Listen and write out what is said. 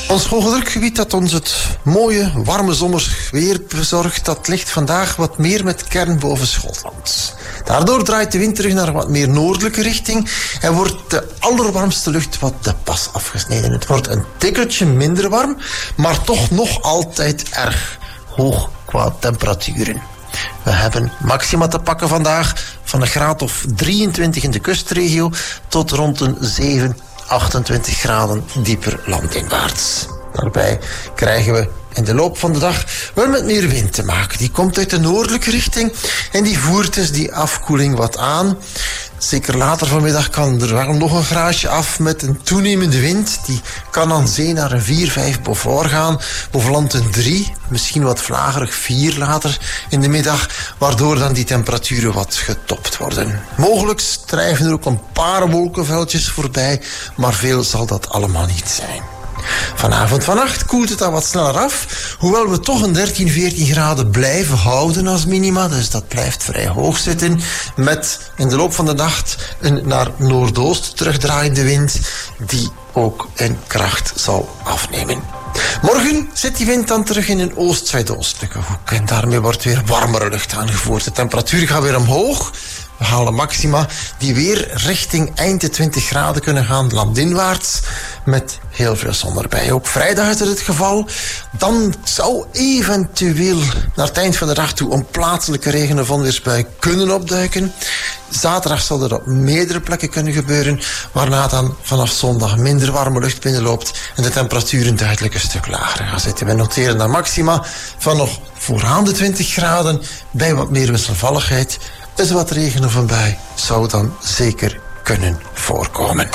Ons hoogdrukgebied dat ons het mooie, warme zomers weer bezorgt, dat ligt vandaag wat meer met kern boven Schotland. Daardoor draait de wind terug naar een wat meer noordelijke richting en wordt de allerwarmste lucht wat de pas afgesneden. Het wordt een tikkeltje minder warm, maar toch nog altijd erg hoog qua temperaturen. We hebben maxima te pakken vandaag van een graad of 23 in de kustregio tot rond een 7, 28 graden dieper landinwaarts. Daarbij krijgen we in de loop van de dag wel met meer wind te maken. Die komt uit de noordelijke richting en die voert dus die afkoeling wat aan. Zeker later vanmiddag kan er wel nog een graadje af met een toenemende wind. Die kan aan zee naar een 4, 5 Beaufort gaan. Boven land een 3, misschien wat vlagerig 4 later in de middag. Waardoor dan die temperaturen wat getopt worden. Mogelijk drijven er ook een paar wolkenveldjes voorbij, maar veel zal dat allemaal niet zijn. Vanavond, vannacht koelt het dan wat sneller af, hoewel we toch een 13, 14 graden blijven houden als minima, dus dat blijft vrij hoog zitten, met in de loop van de nacht een naar noordoost terugdraaiende wind, die ook in kracht zal afnemen. Morgen zit die wind dan terug in een oost-zuidoostelijke hoek en daarmee wordt weer warmere lucht aangevoerd. De temperatuur gaat weer omhoog. We halen maxima die weer richting eind de 20 graden kunnen gaan landinwaarts met heel veel zon erbij. Ook vrijdag is het geval. Dan zou eventueel naar het eind van de dag toe een plaatselijke regen- of onweersbui kunnen opduiken. Zaterdag zal dat op meerdere plekken kunnen gebeuren, waarna dan vanaf zondag minder warme lucht binnenloopt en de temperaturen duidelijk een stuk lager gaan zitten. We noteren dan maxima van nog vooraan de 20 graden bij wat meer wisselvalligheid. Dus wat regen of een bui zou dan zeker kunnen voorkomen.